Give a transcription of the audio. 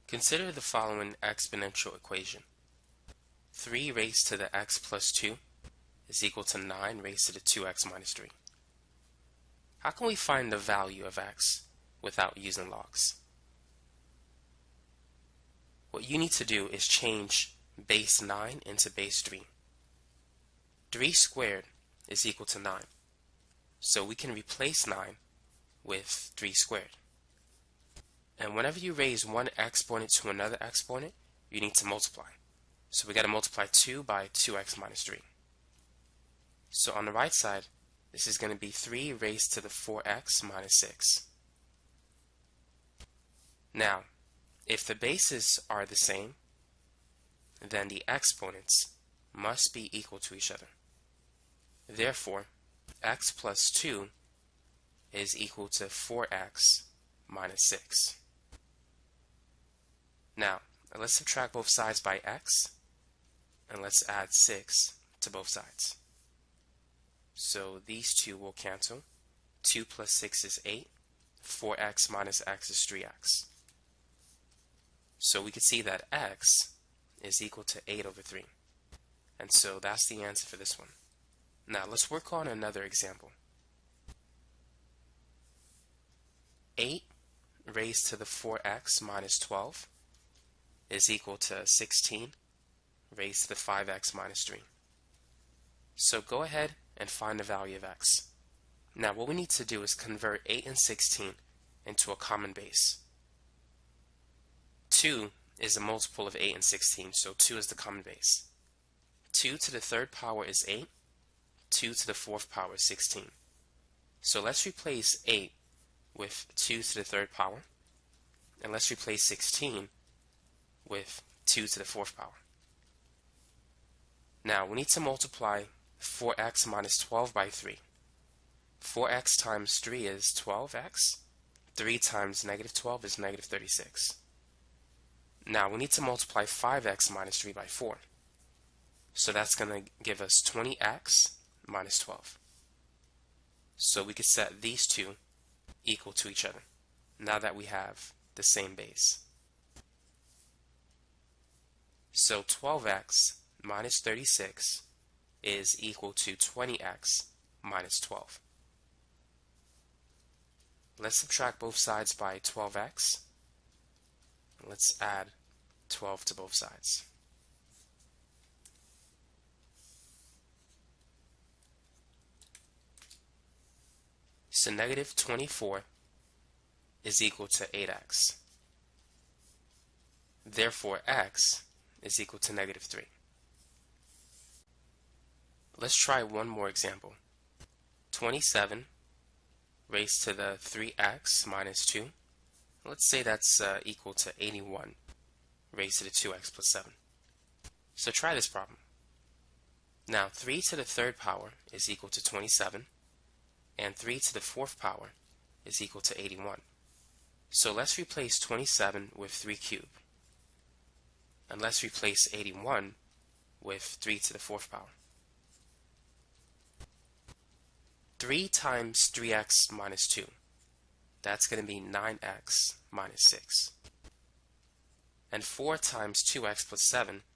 Consider the following exponential equation. 3 raised to the x plus 2 is equal to 9 raised to the 2x minus 3. How can we find the value of x without using logs? What you need to do is change base 9 into base 3. 3 squared is equal to 9. So we can replace 9 with 3 squared. And whenever you raise one exponent to another exponent, you need to multiply. So we got to multiply 2 by 2x minus 3. So on the right side, this is going to be 3 raised to the 4x minus 6. Now, if the bases are the same, then the exponents must be equal to each other. Therefore, x plus 2 is equal to 4x minus 6. Now, let's subtract both sides by x, and let's add 6 to both sides. So these two will cancel. 2 plus 6 is 8. 4x minus x is 3x. So we can see that x is equal to 8 over 3. And so that's the answer for this one. Now let's work on another example. 8 raised to the 4x minus 12 is equal to 16 raised to the 5x minus 3. So go ahead and find the value of x. Now what we need to do is convert 8 and 16 into a common base. 2 is a multiple of 8 and 16, so 2 is the common base. 2 to the third power is 8. 2 to the fourth power is 16. So let's replace 8 with 2 to the third power, and let's replace 16 with 2 to the fourth power. Now we need to multiply 4x minus 12 by 3. 4x times 3 is 12x. 3 times negative 12 is negative 36. Now we need to multiply 5x minus 3 by 4. So that's going to give us 20x minus 12. So we could set these two equal to each other now that we have the same base. So 12x minus 36 is equal to 20x minus 12. Let's subtract both sides by 12x. Let's add 12 to both sides. So negative 24 is equal to 8x. Therefore, x is equal to negative 3. Let's try one more example. 27 raised to the 3x minus 2. Let's say that's equal to 81 raised to the 2x plus 7. So try this problem. Now 3 to the third power is equal to 27, and 3 to the fourth power is equal to 81. So let's replace 27 with 3 cubed. And let's replace 81 with 3 to the fourth power. 3 times 3x minus 2. That's going to be 9x minus 6. And 4 times 2x plus 7